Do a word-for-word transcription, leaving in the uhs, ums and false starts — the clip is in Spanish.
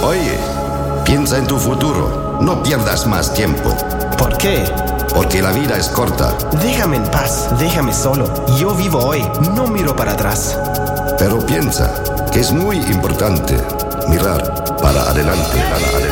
Oye, piensa en tu futuro. No pierdas más tiempo. ¿Por qué? Porque la vida es corta. Déjame en paz, déjame solo. Yo vivo hoy, no miro para atrás. Pero piensa que es muy importante mirar para adelante, para adelante.